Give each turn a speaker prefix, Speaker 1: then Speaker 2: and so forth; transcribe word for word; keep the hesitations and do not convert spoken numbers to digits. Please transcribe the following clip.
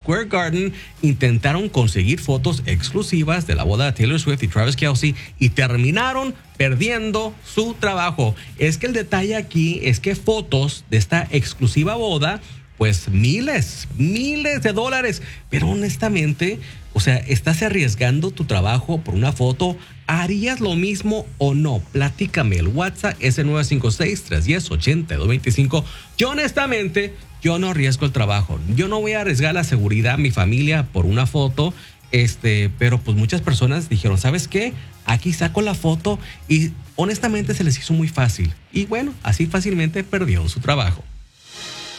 Speaker 1: Square Garden intentaron conseguir fotos exclusivas de la boda de Taylor Swift y Travis Kelce y terminaron perdiendo su trabajo. Es que el detalle aquí es que fotos de esta exclusiva boda, pues miles, miles de dólares. Pero honestamente, o sea, ¿estás arriesgando tu trabajo por una foto? ¿Harías lo mismo o no? Platícame. El WhatsApp es el nueve cinco seis, tres uno cero, ocho dos dos cinco. Yo honestamente, yo no arriesgo el trabajo. Yo no voy a arriesgar la seguridad de mi familia por una foto. Este, pero pues muchas personas dijeron, ¿sabes qué? Aquí saco la foto y honestamente se les hizo muy fácil. Y bueno, así fácilmente perdieron su trabajo.